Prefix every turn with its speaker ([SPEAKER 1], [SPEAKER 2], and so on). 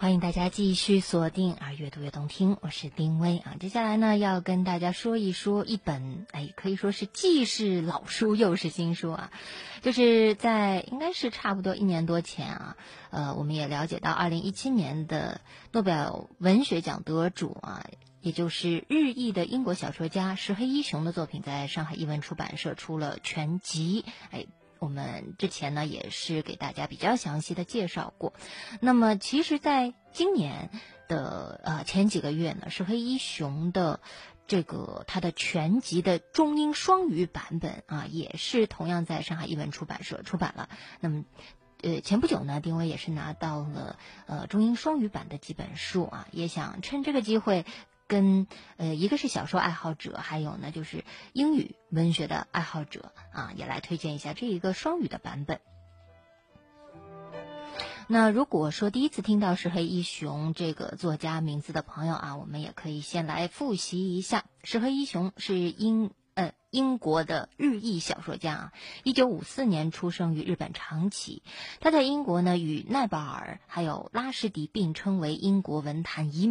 [SPEAKER 1] 欢迎大家继续锁定越读越动听，我是丁薇啊。接下来呢，要跟大家说一说一本可以说是既是老书又是新书啊。就是在应该是差不多1年多前啊，我们也了解到2017年的诺贝尔文学奖得主啊，也就是日裔的英国小说家石黑一雄的作品，在上海译文出版社出了全集。我们之前呢也是给大家比较详细的介绍过。那么其实在今年的前几个月呢，石黑一雄的他的全集的中英双语版本啊，也是同样在上海译文出版社出版了。那么前不久呢，丁薇也是拿到了中英双语版的几本书啊，也想趁这个机会跟一个是小说爱好者，还有呢就是英语文学的爱好者啊，也来推荐一下这一个双语的版本。那如果说第一次听到石黑一雄这个作家名字的朋友啊，我们也可以先来复习一下。石黑一雄是英国的日裔小说家啊，1954年出生于日本长崎。他在英国呢与奈保尔还有拉什迪并称为英国文坛遗